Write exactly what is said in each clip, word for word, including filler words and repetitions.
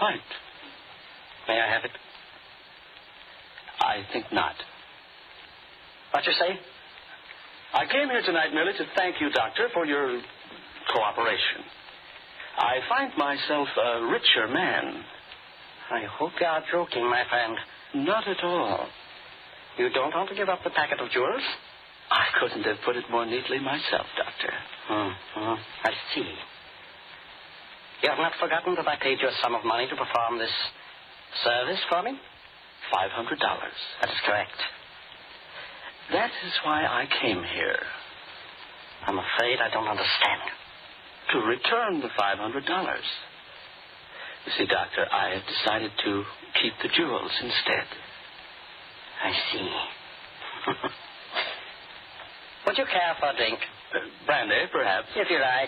Quite. May I have it? I think not. What you say? I came here tonight merely to thank you, Doctor, for your cooperation. I find myself a richer man. I hope you are joking, my friend. Not at all. You don't want to give up the packet of jewels? I couldn't have put it more neatly myself, Doctor. Mm-hmm. I see. You have not forgotten that I paid you a sum of money to perform this service for me? Five hundred dollars. That is correct. That is why I came here. I'm afraid I don't understand. To return the five hundred dollars. You see, Doctor, I have decided to keep the jewels instead. I see. Would you care for a drink? Uh, brandy, perhaps. If you like.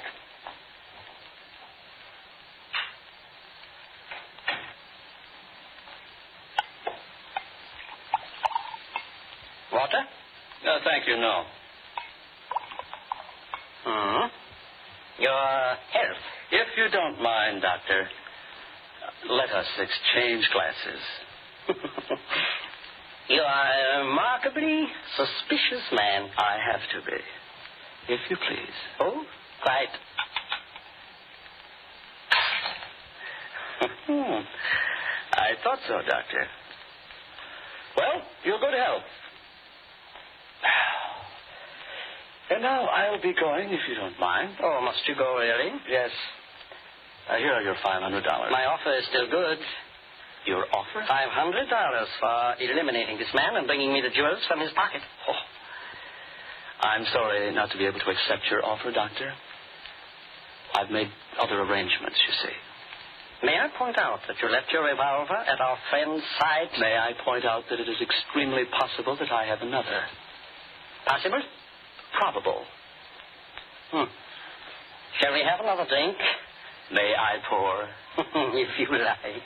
Water? No, thank you, no. Hmm. Your health. If you don't mind, Doctor, let us exchange glasses. You are a remarkably suspicious man. I have to be. If you please. Oh, quite. Hmm. I thought so, Doctor. Well, you'll go to health. And now I'll be going, if you don't mind. Oh, must you go, really? Yes. Uh, here are your five hundred dollars. My offer is still good. Your offer? Five hundred dollars for eliminating this man and bringing me the jewels from his pocket. Oh. I'm sorry not to be able to accept your offer, Doctor. I've made other arrangements, you see. May I point out that you left your revolver at our friend's side? May I point out that it is extremely possible that I have another. Possible? Probable. Hmm. Shall we have another drink? May I pour? If you like.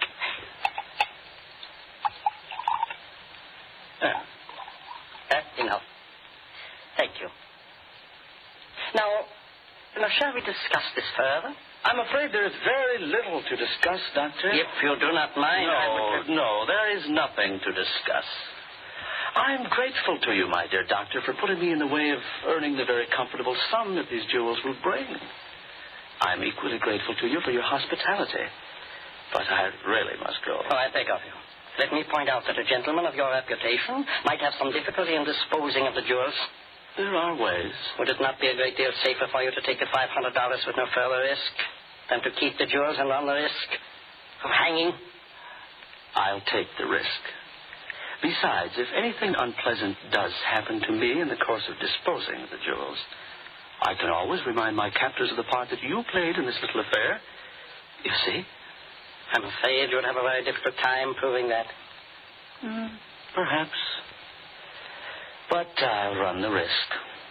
Yeah. That's enough. Thank you. Now, now, shall we discuss this further? I'm afraid there is very little to discuss, Doctor. If you do not mind, no, I would... No, there is nothing to discuss. I'm grateful to you, my dear doctor, for putting me in the way of earning the very comfortable sum that these jewels will bring. I'm equally grateful to you for your hospitality. But I really must go. Oh, I beg of you. Let me point out that a gentleman of your reputation might have some difficulty in disposing of the jewels. There are ways. Would it not be a great deal safer for you to take the five hundred dollars with no further risk than to keep the jewels and run the risk of hanging? I'll take the risk. Besides, if anything unpleasant does happen to me in the course of disposing of the jewels, I can always remind my captors of the part that you played in this little affair. You see? I'm afraid you would have a very difficult time proving that. Mm, perhaps. But I'll run the risk.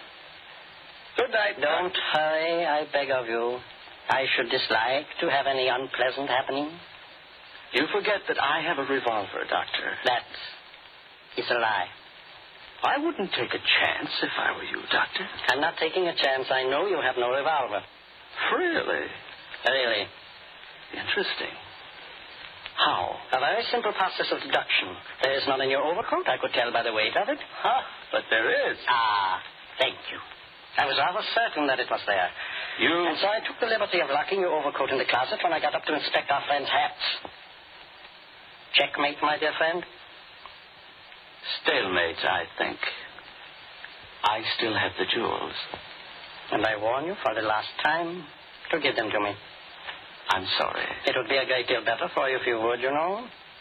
Good night. Don't hurry, I beg of you. I should dislike to have any unpleasant happening. You forget that I have a revolver, Doctor. That is a lie. I wouldn't take a chance if I were you, Doctor. I'm not taking a chance. I know you have no revolver. Really? Really. Interesting. How? A very simple process of deduction. There is none in your overcoat. I could tell by the weight of it. Huh, but there is. Ah, thank you. I was rather certain that it was there. You... And so I took the liberty of locking your overcoat in the closet when I got up to inspect our friend's hats. Checkmate, my dear friend. Stalemate, I think. I still have the jewels. And I warn you for the last time to give them to me. I'm sorry. It would be a great deal better for you if you would, you know.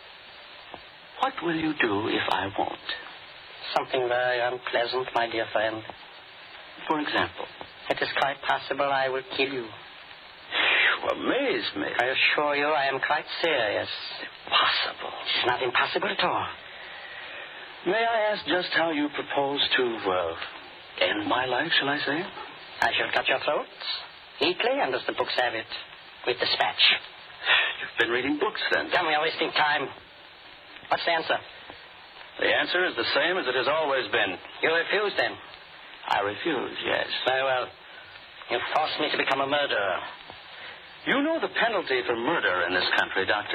What will you do if I won't? Something very unpleasant, my dear friend. For example? It is quite possible I will kill you. You amaze me. I assure you I am quite serious. Impossible. It is not impossible at all. May I ask just how you propose to, uh, end my life, shall I say? I shall cut your throats, neatly, and as the books have it, with dispatch. You've been reading books, then. Come, we are wasting time. What's the answer? The answer is the same as it has always been. You refuse, then? I refuse, yes. Very well. You forced me to become a murderer. You know the penalty for murder in this country, Doctor.